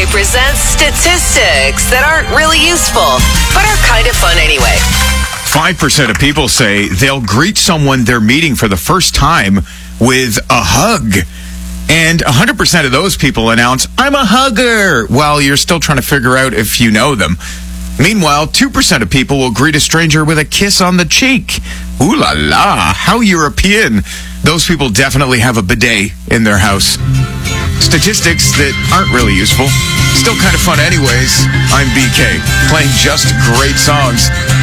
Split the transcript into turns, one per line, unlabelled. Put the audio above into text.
presents statistics that aren't really useful, but are kind of fun anyway.
5% of people say they'll greet someone they're meeting for the first time with a hug. And 100% of those people announce, I'm a hugger, while you're still trying to figure out if you know them. Meanwhile, 2% of people will greet a stranger with a kiss on the cheek. Ooh la la, how European. Those people definitely have a bidet in their house. Statistics that aren't really useful. Still kind of fun anyways. I'm BK, playing just great songs.